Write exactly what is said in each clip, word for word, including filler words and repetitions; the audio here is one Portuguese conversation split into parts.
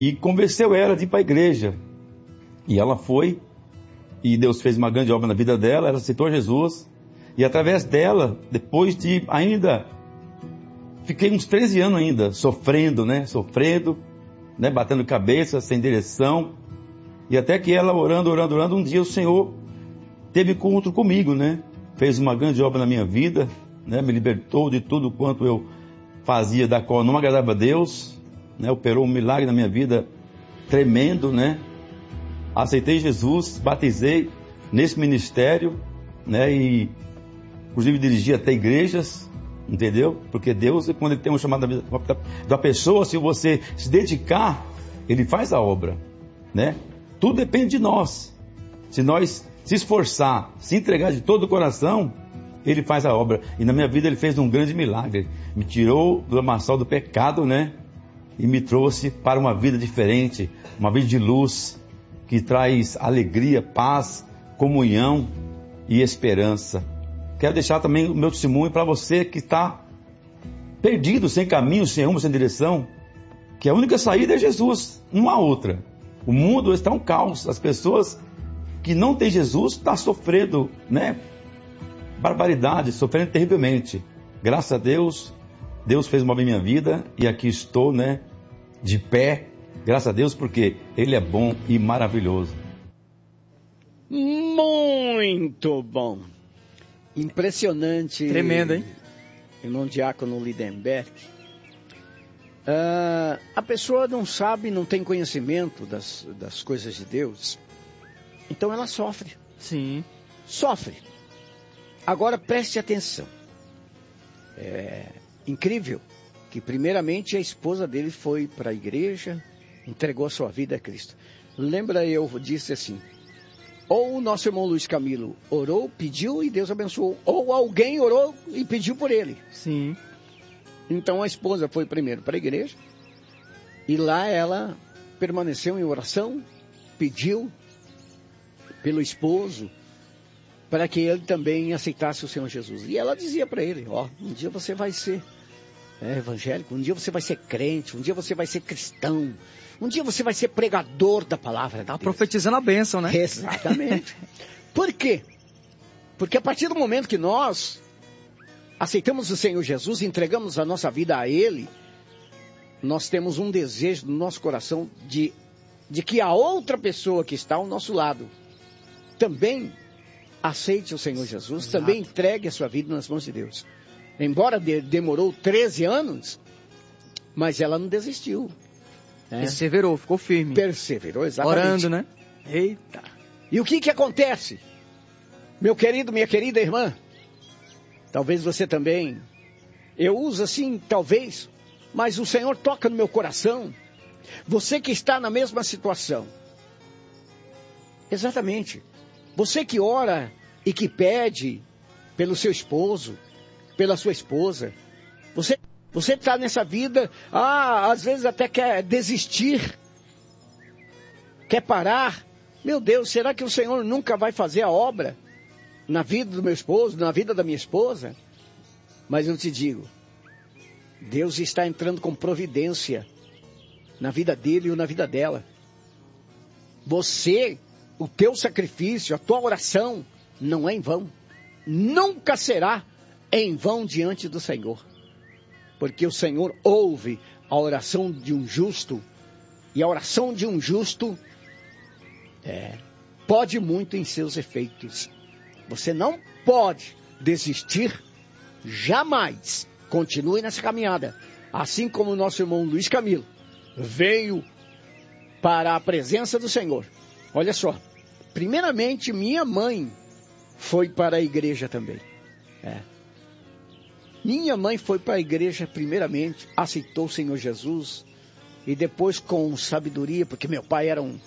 e convenceu ela de ir para a igreja. E ela foi, e Deus fez uma grande obra na vida dela, ela aceitou Jesus, e através dela, depois de ainda, fiquei uns treze anos ainda, sofrendo, né, sofrendo, né, batendo cabeça, sem direção, e até que ela orando, orando, orando, um dia o Senhor teve encontro comigo, né, fez uma grande obra na minha vida, né, me libertou de tudo quanto eu fazia da qual não agradava a Deus, né, operou um milagre na minha vida tremendo, né, aceitei Jesus, batizei nesse ministério, né, e inclusive dirigi até igrejas, entendeu? Porque Deus, quando Ele tem um chamado da vida da pessoa, se você se dedicar, Ele faz a obra, né? Tudo depende de nós. Se nós se esforçar, se entregar de todo o coração, Ele faz a obra. E na minha vida Ele fez um grande milagre. Me tirou do lamaçal do pecado, né? E me trouxe para uma vida diferente, uma vida de luz, que traz alegria, paz, comunhão e esperança. Quero deixar também o meu testemunho para você que está perdido, sem caminho, sem rumo, sem direção, que a única saída é Jesus, não há outra. O mundo está um caos, as pessoas que não têm Jesus estão sofrendo, né, barbaridade, sofrendo terrivelmente. Graças a Deus, Deus fez uma obra em minha vida e aqui estou, né, de pé, graças a Deus, porque Ele é bom e maravilhoso. Muito bom. Impressionante. Tremendo, hein? Irmão Diácono Lindenberg. Uh, a pessoa não sabe, não tem conhecimento das, das coisas de Deus. Então ela sofre. Sim. Sofre. Agora preste atenção. É incrível que primeiramente a esposa dele foi para a igreja, entregou a sua vida a Cristo. Lembra, eu disse assim, ou o nosso irmão Luiz Camilo orou, pediu e Deus abençoou, ou alguém orou e pediu por ele. Sim. Então a esposa foi primeiro para a igreja, e lá ela permaneceu em oração, pediu pelo esposo, para que ele também aceitasse o Senhor Jesus. E ela dizia para ele, ó, um dia você vai ser é, evangélico, um dia você vai ser crente, um dia você vai ser cristão, um dia você vai ser pregador da palavra de Deus. Tá profetizando a bênção, né? Exatamente. Por quê? Porque a partir do momento que nós aceitamos o Senhor Jesus, entregamos a nossa vida a Ele, nós temos um desejo no nosso coração de, de que a outra pessoa que está ao nosso lado também aceite o Senhor Jesus, Exato. Também entregue a sua vida nas mãos de Deus. Embora de, demorou treze anos, mas ela não desistiu. Né? Perseverou, ficou firme. Perseverou, exatamente. Orando, né? Eita. E o que que acontece? Meu querido, minha querida irmã, talvez você também, eu uso assim, talvez, mas o Senhor toca no meu coração. Você que está na mesma situação. Exatamente. Você que ora e que pede pelo seu esposo, pela sua esposa. Você, você está nessa vida, ah, às vezes até quer desistir, quer parar. Meu Deus, será que o Senhor nunca vai fazer a obra na vida do meu esposo, na vida da minha esposa? Mas eu te digo, Deus está entrando com providência na vida dele ou na vida dela. Você, o teu sacrifício, a tua oração, não é em vão. Nunca será em vão diante do Senhor. Porque o Senhor ouve a oração de um justo, e a oração de um justo é, pode muito em seus efeitos. Você não pode desistir jamais. Continue nessa caminhada. Assim como o nosso irmão Luiz Camilo veio para a presença do Senhor. Olha só. Primeiramente, minha mãe foi para a igreja também. É. Minha mãe foi para a igreja primeiramente, aceitou o Senhor Jesus, e depois com sabedoria, porque meu pai era um...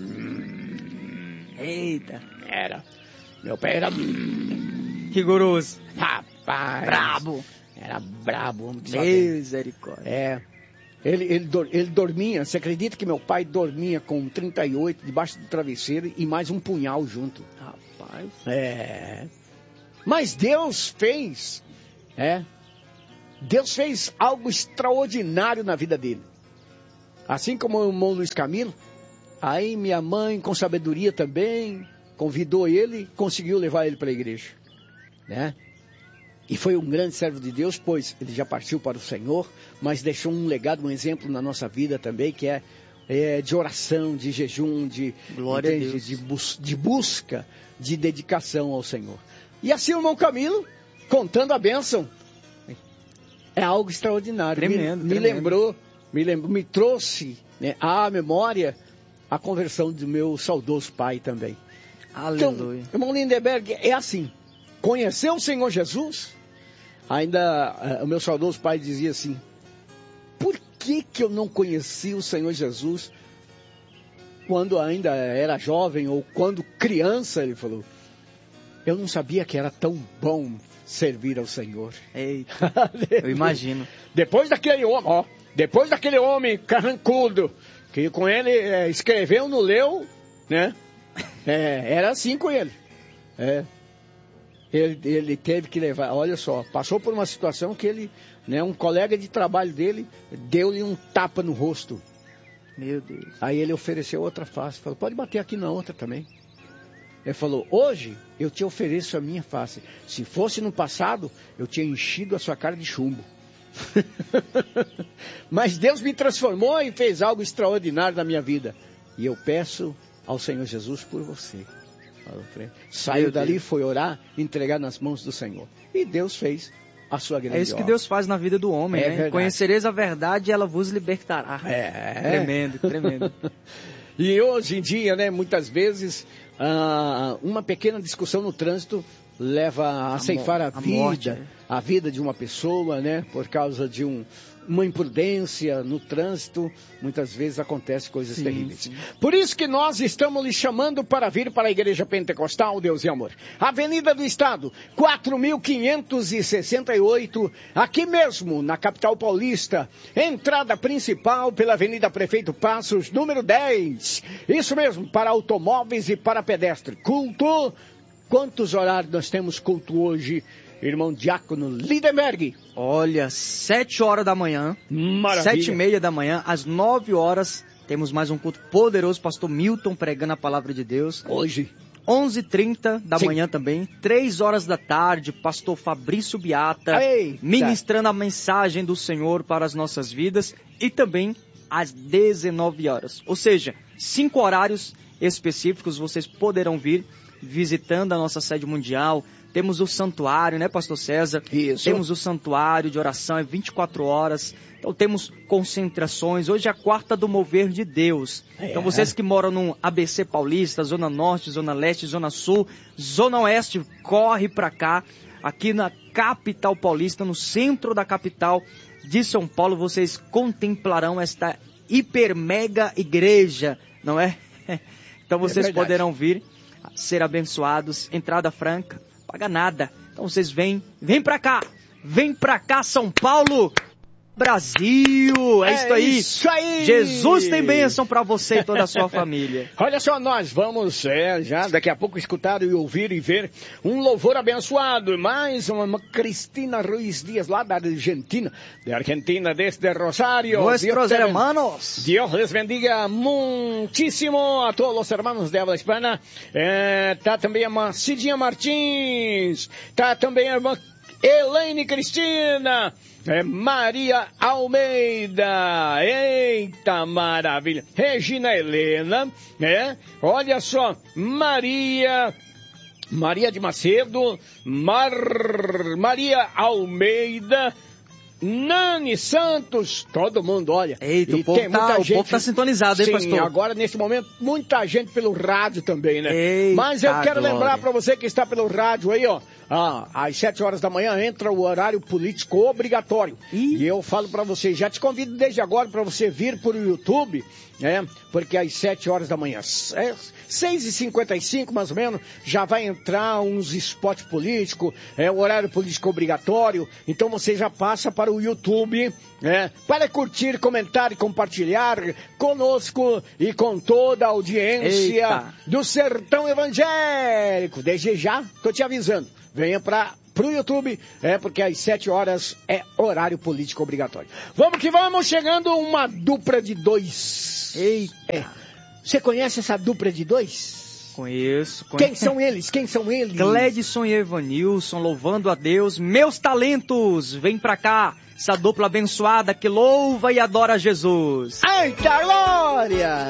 Eita, era... Meu pai era... Rigoroso. Rapaz. Brabo. Era brabo. Misericórdia. É. Ele, ele, ele dormia, você acredita que meu pai dormia com trinta e oito debaixo do travesseiro e mais um punhal junto? Rapaz. É. Mas Deus fez, é. Deus fez algo extraordinário na vida dele. Assim como o irmão Luiz Camilo, aí minha mãe, com sabedoria também, convidou ele, conseguiu levar ele para a igreja, né? E foi um grande servo de Deus, pois ele já partiu para o Senhor, mas deixou um legado, um exemplo na nossa vida também, que é, é de oração, de jejum, de, Glória entende? a Deus. De, bus, de busca, de dedicação ao Senhor. E assim o irmão Camilo, contando a bênção, é algo extraordinário. Tremendo, me, me tremendo. lembrou, me, lembrou, me trouxe, né, à memória a conversão do meu saudoso pai também. Aleluia. Então, irmão Lindenberg, é assim, conheceu o Senhor Jesus, ainda uh, o meu saudoso pai dizia assim, por que que eu não conheci o Senhor Jesus quando ainda era jovem ou quando criança, ele falou, eu não sabia que era tão bom servir ao Senhor. Eita, eu imagino. Depois daquele homem, ó, depois daquele homem carrancudo, que com ele é, escreveu, não leu, né? É, era assim com ele. É. Ele, ele teve que levar, olha só, passou por uma situação que ele, né, um colega de trabalho dele, deu-lhe um tapa no rosto. Meu Deus. Aí ele ofereceu outra face, falou, pode bater aqui na outra também. Ele falou, hoje eu te ofereço a minha face. Se fosse no passado, eu tinha enchido a sua cara de chumbo. Mas Deus me transformou e fez algo extraordinário na minha vida. E eu peço ao Senhor Jesus por você. Saiu Meu dali, Deus. foi orar, entregar nas mãos do Senhor. E Deus fez a sua grande obra. É isso que Deus faz na vida do homem, É né? verdade. Conhecereis a verdade e ela vos libertará. É. Tremendo, tremendo. E hoje em dia, né, muitas vezes, ah, uma pequena discussão no trânsito leva a, A ceifar a, mo- a vida, morte, né? a vida de uma pessoa, né, por causa de um, uma imprudência no trânsito, muitas vezes acontecem coisas Sim, terríveis. sim. Por isso que nós estamos lhe chamando para vir para a Igreja Pentecostal Deus e Amor. Avenida do Estado, quatro mil quinhentos e sessenta e oito, aqui mesmo, na capital paulista. Entrada principal pela Avenida Prefeito Passos, número dez. Isso mesmo, para automóveis e para pedestre. Culto. Quantos horários nós temos culto hoje, irmão Diácono Lindenberg? Olha, sete horas da manhã, Maravilha. sete e meia da manhã, às nove horas, temos mais um culto poderoso, pastor Milton pregando a palavra de Deus. Hoje. onze e trinta da Sim. manhã também, três horas da tarde, pastor Fabrício Biata, Eita. ministrando a mensagem do Senhor para as nossas vidas, e também às dezenove horas. Ou seja, cinco horários específicos vocês poderão vir visitando a nossa sede mundial. Temos o santuário, né, pastor César? Isso. Temos o santuário de oração, é vinte e quatro horas. Então temos concentrações. Hoje é a quarta do mover de Deus. É. Então vocês que moram no A B C Paulista, Zona Norte, Zona Leste, Zona Sul, Zona Oeste, corre pra cá. Aqui na capital paulista, no centro da capital de São Paulo, vocês contemplarão esta hiper mega igreja, não é? Então vocês verdade. poderão vir ser abençoados, entrada franca, paga nada. Então vocês vêm, vem pra cá, vem pra cá, São Paulo, Brasil, é, É isso aí. isso aí. Jesus tem bênção pra você e toda a sua família. Olha só, nós vamos é, já daqui a pouco escutar e ouvir e ver um louvor abençoado. Mais uma, uma Cristina Ruiz Dias, lá da Argentina, de Argentina, desde Rosario. Nuestros Dios te ben- hermanos. Dios les bendiga muchísimo a todos los hermanos de habla hispana. É, tá também a irmã Cidinha Martins, tá também a irmã Elaine Cristina, é, Maria Almeida, eita maravilha, Regina Helena, né? Olha só, Maria, Maria de Macedo, Mar, Maria Almeida, Nani Santos, todo mundo, olha. Eita, E o povo tem tá- muita o gente- povo tá sintonizado, hein, Sim, pastor? agora nesse momento, muita gente pelo rádio também, né? Eita, Mas eu quero glória. lembrar para você que está pelo rádio aí, ó. Ah, às sete horas da manhã entra o horário político obrigatório. Ih. E eu falo para você, já te convido desde agora para você vir por YouTube, né? Porque às sete horas da manhã, é, seis e cinquenta e cinco mais ou menos, já vai entrar uns spots políticos, é o horário político obrigatório. Então você já passa para o YouTube, né? Para curtir, comentar e compartilhar conosco e com toda a audiência Eita. do Sertão Evangélico. Desde já, tô te avisando. Venha para pro YouTube, é porque às sete horas é horário político obrigatório. Vamos que vamos, chegando uma dupla de dois. Eita. É. Você conhece essa dupla de dois? Conheço, conheço. Quem são eles? Quem são eles? Gledson e Evanilson, louvando a Deus. Meus talentos, vem pra cá. Essa dupla abençoada que louva e adora Jesus. Eita glória!